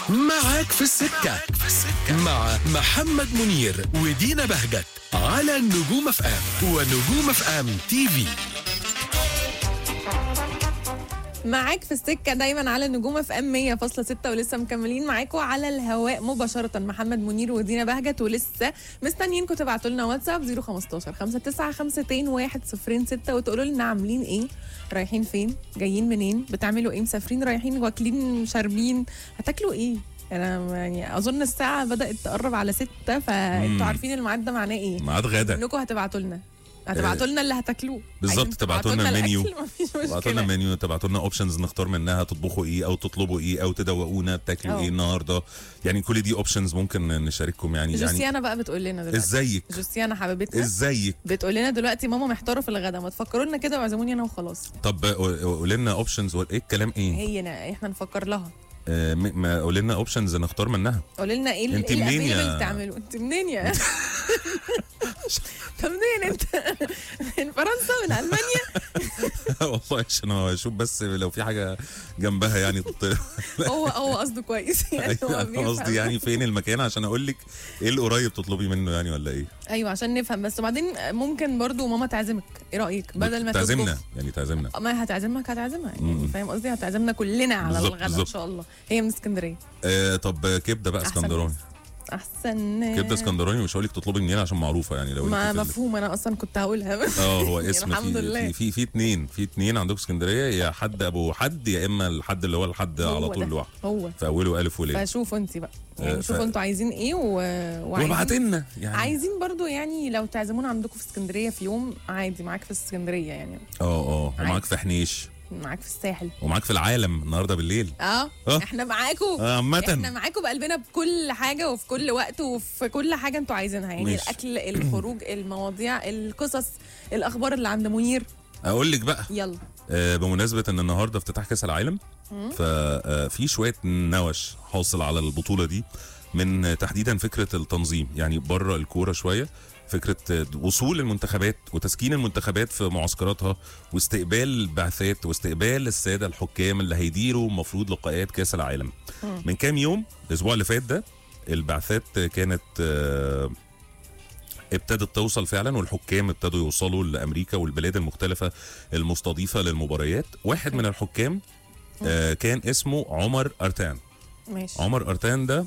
معاك في السكة مع محمد منير ودينا بهجت على نجوم اف ام ونجوم اف ام تي في. معاك في السكة دايما على نجوم اف ام 100.6 ولسه مكملين معاكم على الهواء مباشرة محمد منير ودينا بهجت، ولسه مستنيينكم تبعتوا لنا واتساب 015 5952 106 وتقولوا لنا عاملين ايه، رايحين فين، جايين منين، بتعملوا ايه، مسافرين، رايحين، واكلين، شاربين، هتاكلوا ايه. انا يعني اظن الساعة بدأت تقرب على 6، فانتوا عارفين الميعاد ده معناه ايه. ميعاد غدا. انكم هتبعتوا لنا اللي هتاكلوه بالظبط. تبعتوا لنا المنيو، تبعتوا لنا منيو، تبعتوا لنا اوبشنز نختار منها تطبخوا ايه او تطلبوا ايه او تدوقونا بتاكلوا ايه النهارده. يعني كل دي اوبشنز ممكن نشارككم. يعني جوسيانا بقى بتقول لنا دلوقتي ازيك جوسيانا حبيبتنا، ازيك بتقول لنا دلوقتي ماما محتاره في الغدا، ما تفكروا لنا كده واعزموني انا وخلاص. طب قول لنا اوبشنز. ايه الكلام ايه؟ احنا نفكر لها. ما قول لنا اوبشنز نختار منها. قول لنا ايه اللي تعملوا. انت منين يا انت منين انت؟ من فرنسا، من المانيا؟ والله عشان اشوف بس لو في حاجه جنبها يعني هو قصده كويس يعني. هو قصدي يعني فين المكان عشان اقول لك ايه القريب تطلبي منه يعني ولا ايه. ايوه عشان نفهم بس. وبعدين ممكن برضو ماما تعزمك، ايه رايك؟ بدل ما تعزمنا يعني تعزمنا ما هتعزمها يعني فاهم قصدي، هتعزمنا كلنا على الغدا ان شاء الله. هي من اسكندريه. طب كبده بقى اسكندراني. احسن كبده اسكندراني. مش هقول لك تطلبي منين عشان معروفه يعني. لو ما مفهوم، انا اصلا كنت هقولها. هو اسم الحمد لله. في اتنين عندكم اسكندريه، يا حد ابو حد يا اما الحد اللي هو الحد على طول لوحده. هو في اوله الف ولام. فشوفوا انت بقى يعني شوفوا انتوا عايزين ايه وابعت لنا يعني. عايزين برضو يعني لو تعزمونا عندكم في اسكندريه في يوم عادي، معاك في اسكندريه يعني. ومعاك في حنيش، معاك في الساحل، ومعاك في العالم النهارده بالليل. احنا معاكم. احنا معاكم بقلبنا بكل حاجه وفي كل وقت وفي كل حاجه انتوا عايزينها يعني. ماشي. الاكل، الخروج، المواضيع، القصص، الاخبار اللي عند منير. اقول لك بقى يلا. بمناسبه ان النهارده افتتاح كاس العالم، ففي شويه نوش حاصل على البطوله دي من تحديدا فكره التنظيم يعني بره الكوره شويه. فكرة وصول المنتخبات وتسكين المنتخبات في معسكراتها واستقبال البعثات واستقبال السادة الحكام اللي هيديروا مفروض لقاءات كاس العالم. من كام يوم الأسبوع اللي فات ده البعثات كانت ابتدت توصل فعلا، والحكام ابتدوا يوصلوا لأمريكا والبلاد المختلفة المستضيفة للمباريات. واحد من الحكام كان اسمه عمر أرتان. ماشي. عمر أرتان ده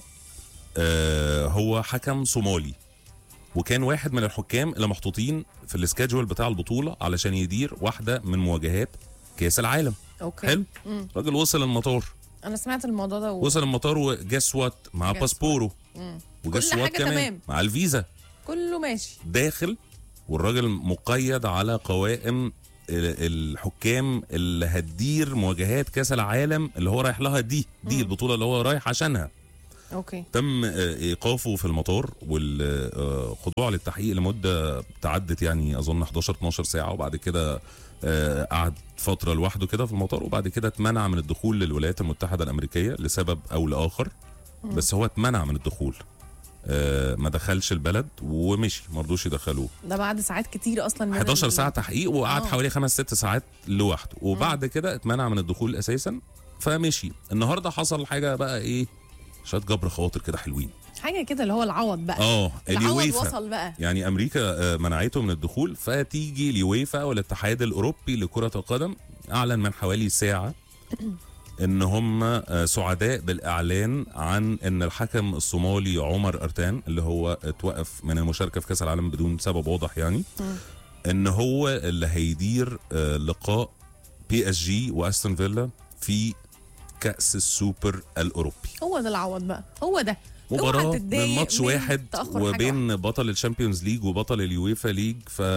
هو حكم صومالي، وكان واحد من الحكام اللي محطوطين في السكادجول بتاع البطولة علشان يدير واحدة من مواجهات كاس العالم. اوكي. حلو. راجل وصل المطار. انا سمعت الموضوع ده وصل المطار وجاس وات مع باسبوره وجاس وات كمان تمام. مع الفيزا كله ماشي داخل، والراجل مقيد على قوائم الحكام اللي هتدير مواجهات كاس العالم اللي هو رايح لها. دي البطولة اللي هو رايح عشانها. اوكي. تم ايقافه في المطار والخضوع للتحقيق لمده تعدت يعني اظن 11-12 ساعه، وبعد كده قعد فتره لوحده كده في المطار، وبعد كده اتمنع من الدخول للولايات المتحده الامريكيه لسبب او لاخر. بس هو اتمنع من الدخول، ما دخلش البلد ومشي، ما رضوش يدخلوه. ده بعد ساعات كتير اصلا من 11 ساعه تحقيق، وقعد حوالي 5-6 ساعات لوحده، وبعد كده اتمنع من الدخول اساسا فمشي. النهارده حصل حاجه بقى ايه، شويه جبر خواطر كده حلوين، حاجه كده اللي هو العوض بقى. العوض وصل بقى يعني. امريكا منعته من الدخول، فتيجي اليويفا والاتحاد الاوروبي لكره القدم اعلن من حوالي ساعه ان هم سعداء بالاعلان عن ان الحكم الصومالي عمر أرتان اللي هو اتوقف من المشاركه في كاس العالم بدون سبب واضح يعني، ان هو اللي هيدير لقاء PSG واستون فيلا في كأس السوبر الأوروبي. هو ده العوض بقى، هو ده مباراة من ماتش واحد وبين بطل الشامبيونز ليج وبطل اليويفا ليج.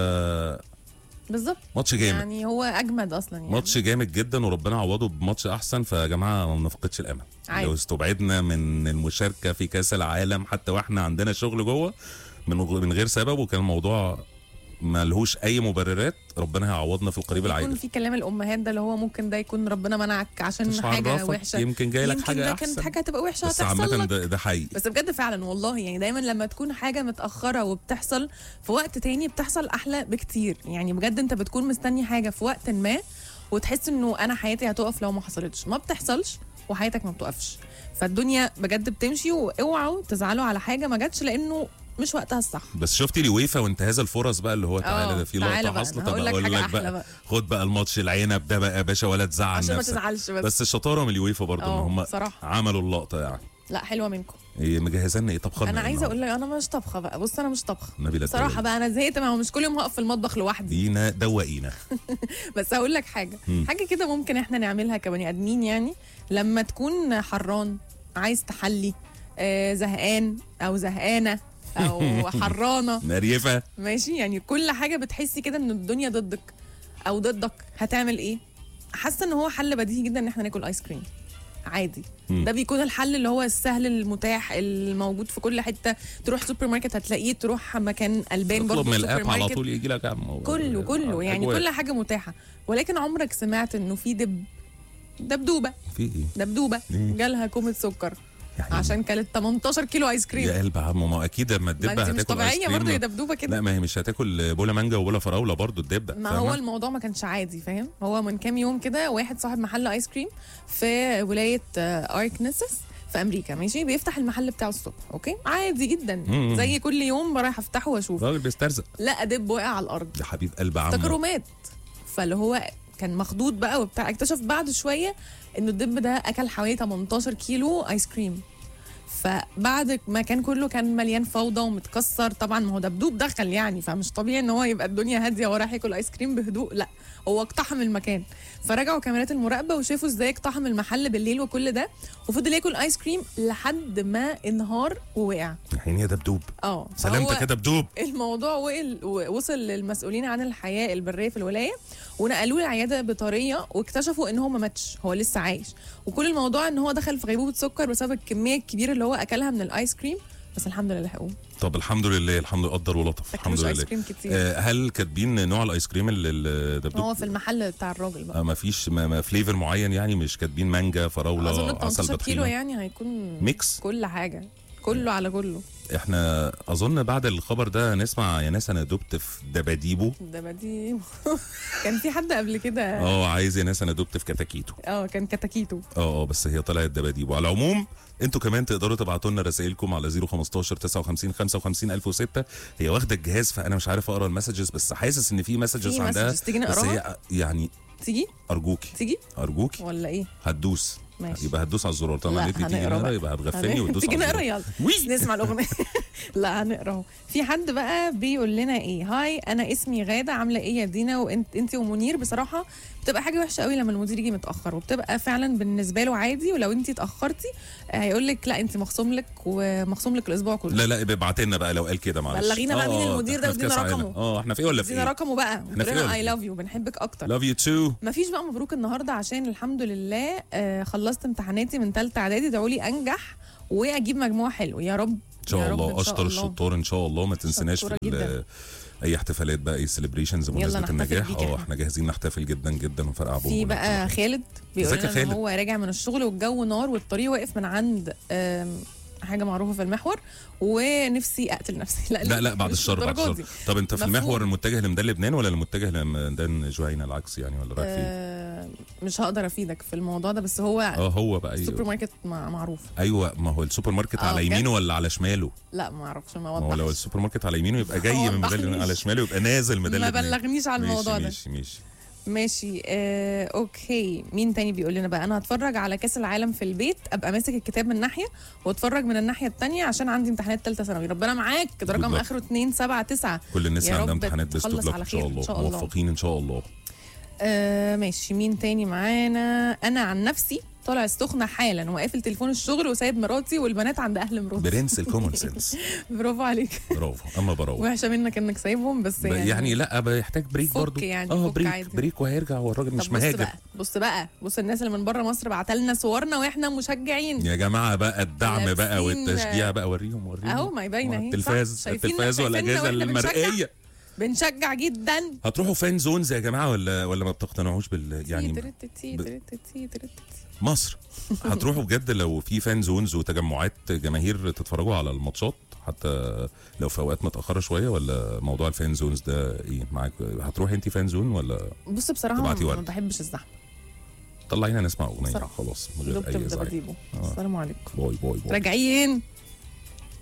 بالظبط ماتش جامد يعني، هو أجمد أصلا يعني. ماتش جامد جدا، وربنا عوضه بماتش أحسن. فيا جماعة ما نفقدش الأمل. لو استبعدنا من المشاركة في كأس العالم حتى واحنا عندنا شغل جوه من غير سبب، وكان الموضوع ما لهوش اي مبررات، ربنا هيعوضنا في القريب العاجل. يكون في كلام الامهات ده اللي هو ممكن ده يكون ربنا منعك عشان حاجه وحشه، يمكن جاي لك حاجه احسن، كانت حاجه هتبقى وحشه بس هتحصل عامه لك. ده حقيقي. بس بجد فعلا والله يعني دايما لما تكون حاجه متاخره وبتحصل في وقت تاني بتحصل احلى بكتير يعني. بجد انت بتكون مستني حاجه في وقت ما وتحس انه انا حياتي هتقف لو ما حصلتش. ما بتحصلش وحياتك ما بتوقفش. فالدنيا بجد بتمشي، واوعوا تزعلوا على حاجه ما جاتش لانه مش وقتها الصح. بس شفتي اليويفا وانتهاز الفرص بقى اللي هو تعالى ده في لقطه حاصله، طب اقول لك بقى خد بقى الماتش العنب ده بقى يا باشا ولا تزعل عشان نفسك. ما تزعلش بس الشطاره من اليويفا برضه ان هم عملوا اللقطه يعني. لا حلوه منكم. ايه مجهزه لنا ايه طبخه؟ انا عايزه اقول لك انا مش طبخه بقى. بص انا مش طبخه صراحه بقى، انا زهقت، ما هو مش كل يوم هقف في المطبخ لوحدي. دينا دوقينا. بس هقول لك حاجه كده ممكن احنا نعملها كبني ادمين يعني. لما تكون حران عايز تحلي، زهقان او زهقانه او حرانه مريفه، ماشي، يعني كل حاجه بتحسي كده ان الدنيا ضدك او ضدك، هتعمل ايه؟ حاسه ان هو حل بديهي جدا ان احنا ناكل ايس كريم عادي. ده بيكون الحل اللي هو السهل المتاح الموجود في كل حته. تروح سوبر ماركت هتلاقيه، تروح مكان البان برضه من الاب على طول يجي لك كله يعني كل حاجه متاحه. ولكن عمرك سمعت انه في دبدوبه في ايه؟ دبدوبه جالها كومه سكر يعني عشان كانت 18 كيلو ايس كريم؟ يا قلب عمو، ما اكيد لما الدبه هتاكل مش طبيعيه برضه يا دبدوبه كده. لا ما هي مش هتاكل بولا مانجا وبولا فراوله برضه الدبه. ما هو الموضوع ما كانش عادي، فاهم؟ هو من كام يوم كده واحد صاحب محل ايس كريم في ولايه اركنساس في امريكا، ماشي، بيفتح المحل بتاعه الصبح، اوكي عادي جدا زي كل يوم رايح افتحه واشوف. راجل بيسترزق، لا دب وقع على الارض يا حبيب قلب عمو، افتكره مات. فاللي هو كان مخضوض بقى وبتاع، اكتشف بعد شويه انه الدب ده اكل حوالي 18 كيلو ايس كريم. فبعد ما كان كله كان مليان فوضى ومتكسر طبعا، ما هو دبدوب دخل يعني، فمش طبيعي ان هو يبقى الدنيا هاديه وراح ياكل ايس كريم بهدوء، لا هو اقتحم المكان. فرجعوا كاميرات المراقبه وشافوا ازاي اقتحم المحل بالليل وكل ده، وفضل ياكل ايس كريم لحد ما انهار ووقع. يعني يا دبدوب سلامتك يا دبدوب. الموضوع وصل للمسؤولين عن الحياه البريه في الولايه، ونقلوه العياده بطريه، واكتشفوا ان هو ما ماتش، هو لسه عايش. وكل الموضوع ان هو دخل في غيبوبه سكر بسبب الكميه الكبيره اللي هو اكلها من الايس كريم، بس الحمد لله لحقوه. طب الحمد لله، الحمد لله قدر ولطف، الحمد لله. ايس كريم كتير. هل كاتبين نوع الايس كريم اللي دبدوب؟ هو في المحل بتاع الراجل بقى. ما فيش فليفر معين يعني؟ مش كاتبين مانجا فراوله عسل بطحينه؟ 18 كيلو يعني هيكون ميكس كل حاجه، كله على كله. احنا اظن بعد الخبر ده نسمع يا ناس انا دبت في دباديبو. كان في حد قبل كده عايز يا ناس انا دبت في كتاكيتو. كان كتاكيتو. بس هي طلعت دباديبو. على العموم انتوا كمان تقدروا تبعتوا لنا رسائلكم على 015 59 55 1006. هي واخده الجهاز فانا مش عارف اقرا المسجز، بس حاسس ان في مسجز عندها. تيجي نقراها؟ يعني تيجي ارجوكي ولا ايه؟ هتدوس ماشي. يبقى هتدوس على الزرار طبعا. تيجي نقرا يبقى هتغفلني وتدوس تيجي نقرا يلا نسمع الاغنيه. لا هنقرا. في حد بقى بيقول لنا ايه، هاي انا اسمي غاده، عامله ايه يا دينا وانت ومنير؟ بصراحه بتبقى حاجه وحشه قوي لما المدير يجي متاخر، وبتبقى فعلا بالنسبه له عادي، ولو انت اتاخرتي هيقول لك لا انت مخصوم لك الاسبوع كله. لا ابعت لنا بقى لو قال كده معلش. بلغينا بقى مين المدير ده ودينا رقمه. احنا في ايه ولا في ايه؟ دينا رقمه بقى، قلنا اي لاف يو، بنحبك اكتر. لاف يو تو. مفيش بقى مبروك النهارده عشان الحمد لله خلصت امتحاناتي من ثالثه اعدادي، ادعوا لي انجح واجيب مجموع حلو يا رب ان شاء الله. اشطر الشطار ان شاء الله. ما تنسناش في اي احتفالات بقى، اي سيلبريشنز بمناسبه النجاح. احنا جاهزين نحتفل جدا جدا وفرقع بوم. في بقى خالد بيقول لنا ان هو راجع من الشغل والجو نار والطريق واقف من عند حاجه معروفه في المحور ونفسي اقتل نفسي. لا بعد الشر طب انت في المحور المتجه لميدان لبنان ولا المتجه لميدان جهينه العكس يعني، ولا رايح فين؟ مش هقدر افيدك في الموضوع ده، بس هو هو بقى السوبر ماركت معروف. ايوه ما هو السوبر ماركت على يمينه ولا على شماله؟ لا ما اعرفش، ما هو لو السوبر ماركت على يمينه يبقى جاي من ميدان، على شماله يبقى نازل ميدان لبنان. ما بلغنيش على الموضوع ده. ماشي. اوكي. مين تاني بيقول لنا بقى، انا هتفرج على كاس العالم في البيت، ابقى ماسك الكتاب من ناحيه واتفرج من الناحيه الثانيه عشان عندي امتحانات ثالثه ثانوي. ربنا معاك، ده رقم اخره 279. كل الناس عندها امتحانات بس ان شاء الله، موفقين ان شاء الله. ماشي. مين تاني معانا؟ انا عن نفسي طالع السخنه حالا وقافل تليفون الشغل وسايب مراتي والبنات عند اهل مراتي. برنس الكومون سنس. برافو عليك. برافو. اما براوة وحشه منك انك سايبهم، بس يعني لا بيحتاج بريك برضو يعني بريك وهيرجع، هو الراجل مش مهاجر. بص الناس اللي من بره مصر بعتلنا صورنا واحنا مشجعين يا جماعه بقى، الدعم بقى والتشجيع بقى، وريهم اهو ما يبين اهي التلفاز والاجهزه المرئيه. بنشجع جدا. هتروحوا فان زونز يا جماعه ولا ما بتقتنعوش يعني مصر؟ هتروحوا بجد لو في فان زونز وتجمعات جماهير تتفرجوا على الماتشات حتى لو في اوقات متاخره شويه، ولا موضوع الفان زونز ده ايه معاك؟ هتروحي انت فان زون ولا؟ بص بصراحه ما بحبش الزحمه طلعينا نسمع اغنيه بصراحة. خلاص من غير دبت اي ازعاج. بدباديبو. السلام عليكم. باي باي باي. راجعين.